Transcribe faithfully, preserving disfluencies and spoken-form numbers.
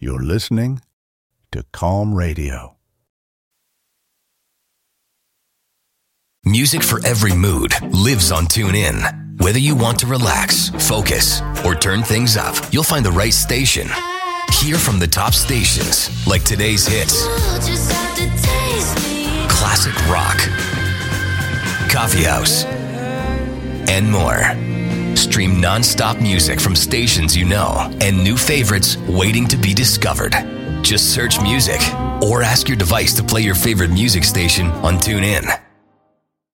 You're listening to Calm Radio. Music for every mood lives on TuneIn. Whether you want to relax, focus, or turn things up, you'll find the right station. Hear from the top stations like today's hits, classic rock, coffee house, and more. Stream non-stop music from stations you know and new favorites waiting to be discovered. Just search music or ask your device to play your favorite music station on TuneIn.